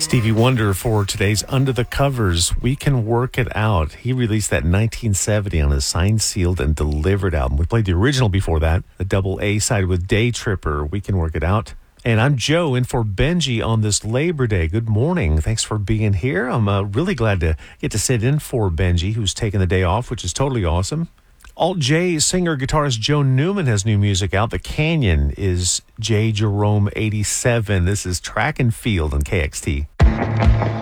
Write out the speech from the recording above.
Stevie Wonder for today's Under the Covers. We Can Work It Out. He released that in 1970 on his Signed, Sealed, and Delivered album. We played the original before that, the double A side with Day Tripper, We Can Work It Out. And I'm Joe in for Benji on this Labor Day. Good morning. Thanks for being here. I'm really glad to get to sit in for Benji, who's taking the day off, which is totally awesome. Alt J singer guitarist Joe Newman has new music out. The Canyon is J Jerome 87. This is Track and Field on KXT.